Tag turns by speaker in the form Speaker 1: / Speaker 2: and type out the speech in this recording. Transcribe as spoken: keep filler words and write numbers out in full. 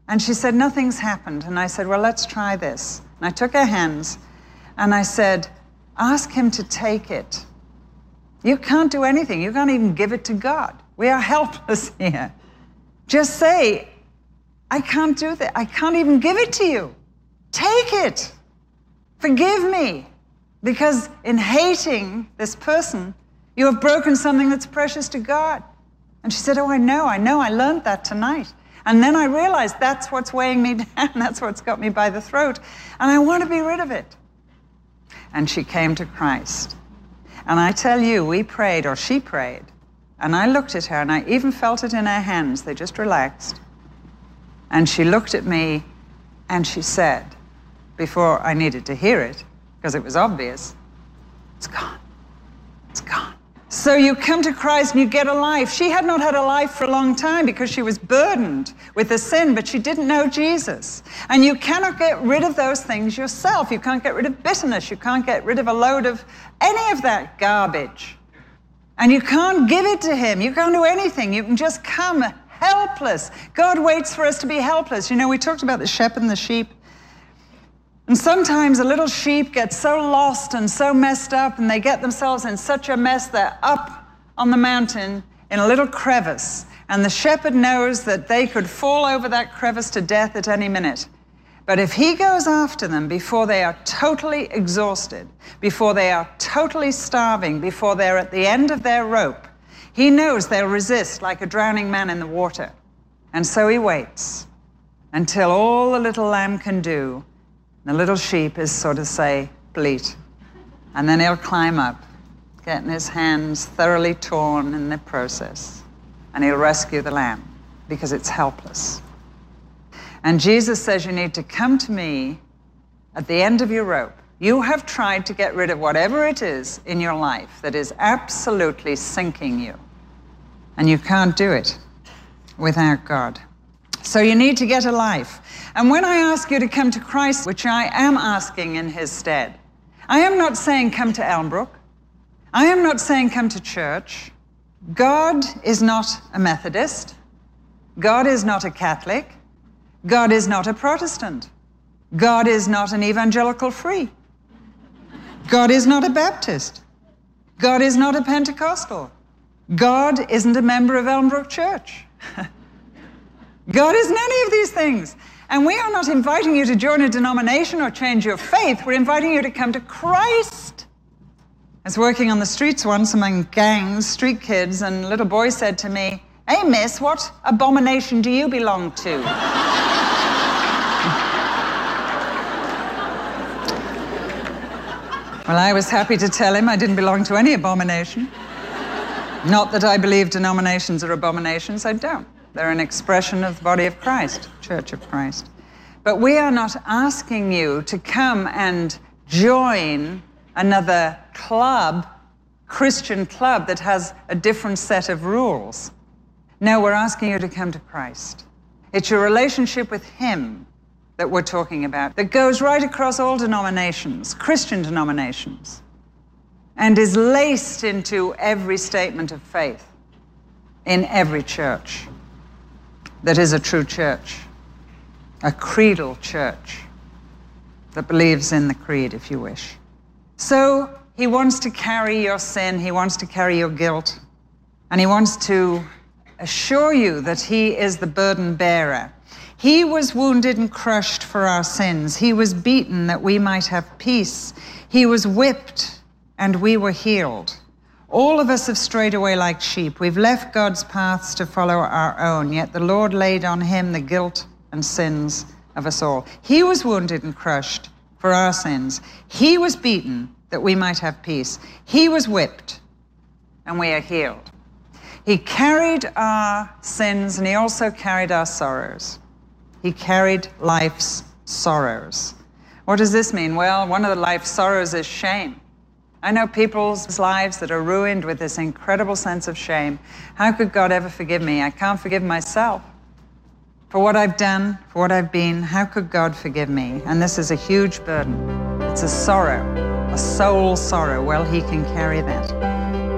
Speaker 1: And she said, nothing's happened. And I said, well, let's try this. And I took her hands and I said, ask him to take it. You can't do anything. You can't even give it to God. We are helpless here. Just say, I can't do that. I can't even give it to you. Take it. Forgive me. Because in hating this person, you have broken something that's precious to God. And she said, oh, I know, I know. I learned that tonight. And then I realized that's what's weighing me down. That's what's got me by the throat. And I want to be rid of it. And she came to Christ. And I tell you, we prayed, or she prayed. And I looked at her, and I even felt it in her hands. They just relaxed. And she looked at me, and she said, before I needed to hear it, because it was obvious, it's gone. It's gone. So you come to Christ and you get a life. She had not had a life for a long time because she was burdened with the sin, but she didn't know Jesus. And you cannot get rid of those things yourself. You can't get rid of bitterness. You can't get rid of a load of any of that garbage. And you can't give it to him. You can't do anything. You can just come helpless. God waits for us to be helpless. You know, we talked about the shepherd and the sheep. And sometimes a little sheep gets so lost and so messed up, and they get themselves in such a mess, they're up on the mountain in a little crevice. And the shepherd knows that they could fall over that crevice to death at any minute. But if he goes after them before they are totally exhausted, before they are totally starving, before they're at the end of their rope, he knows they'll resist like a drowning man in the water. And so he waits until all the little lamb can do, the little sheep is sort of say, bleat. And then he'll climb up, getting his hands thoroughly torn in the process. And he'll rescue the lamb because it's helpless. And Jesus says you need to come to me at the end of your rope. You have tried to get rid of whatever it is in your life that is absolutely sinking you. And you can't do it without God. So you need to get a life. And when I ask you to come to Christ, which I am asking in his stead, I am not saying come to Elmbrook. I am not saying come to church. God is not a Methodist. God is not a Catholic. God is not a Protestant. God is not an evangelical free. God is not a Baptist. God is not a Pentecostal. God isn't a member of Elmbrook Church. God isn't any of these things. And we are not inviting you to join a denomination or change your faith. We're inviting you to come to Christ. I was working on the streets once among gangs, street kids, and a little boy said to me, hey, miss, what abomination do you belong to? Well, I was happy to tell him I didn't belong to any abomination. Not that I believe denominations are abominations, I don't. They're an expression of the body of Christ, Church of Christ. But we are not asking you to come and join another club, Christian club, that has a different set of rules. No, we're asking you to come to Christ. It's your relationship with him that we're talking about, that goes right across all denominations, Christian denominations, and is laced into every statement of faith in every church that is a true church, a creedal church that believes in the creed, if you wish. So he wants to carry your sin, he wants to carry your guilt, and he wants to assure you that he is the burden bearer. He was wounded and crushed for our sins. He was beaten that we might have peace. He was whipped and we were healed. All of us have strayed away like sheep. We've left God's paths to follow our own, yet the Lord laid on him the guilt and sins of us all. He was wounded and crushed for our sins. He was beaten that we might have peace. He was whipped and we are healed. He carried our sins and he also carried our sorrows. He carried life's sorrows. What does this mean? Well, one of the life's sorrows is shame. I know people's lives that are ruined with this incredible sense of shame. How could God ever forgive me? I can't forgive myself for what I've done, for what I've been. How could God forgive me? And this is a huge burden. It's a sorrow, a soul sorrow. Well, he can carry that.